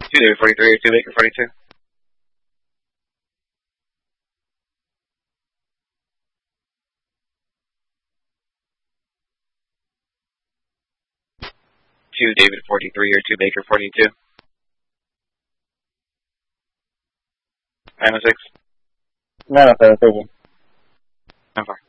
2 David 43 or 2 Baker 42. Two David 43 or 2 Baker 42. 906. 907, 13. 9-4.